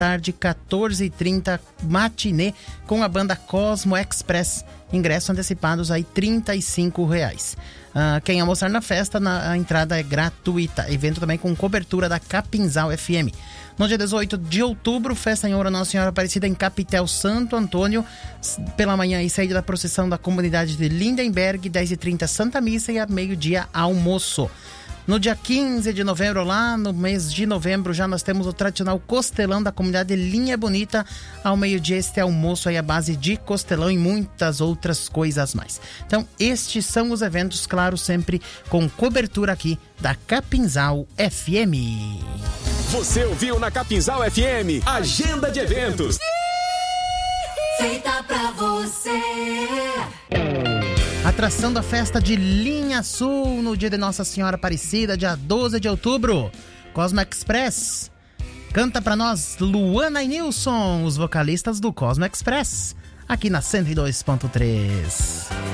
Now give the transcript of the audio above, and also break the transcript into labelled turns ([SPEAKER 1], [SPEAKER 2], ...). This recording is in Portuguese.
[SPEAKER 1] tarde, 14h30, matinê com a banda Cosmo Express. Ingressos antecipados aí R$35. Quem almoçar na festa, a entrada é gratuita. Evento também com cobertura da Capinzal FM. No dia 18 de outubro, festa em honra a Nossa Senhora Aparecida em Capitel Santo Antônio. Pela manhã, e saída da procissão da comunidade de Lindenberg, 10h30 Santa Missa e a meio-dia almoço. No dia 15 de novembro, lá no mês de novembro, já nós temos o tradicional costelão da comunidade Linha Bonita. Ao meio-dia, este almoço aí à base de costelão e muitas outras coisas mais. Então, estes são os eventos, claro, sempre com cobertura aqui da Capinzal FM.
[SPEAKER 2] Você ouviu na Capinzal FM, Agenda de Eventos.
[SPEAKER 3] Feita pra você.
[SPEAKER 1] Atração da festa de Linha Sul no dia de Nossa Senhora Aparecida, dia 12 de outubro. Cosmo Express. Canta pra nós Luana e Nilson, os vocalistas do Cosmo Express, aqui na 102.3.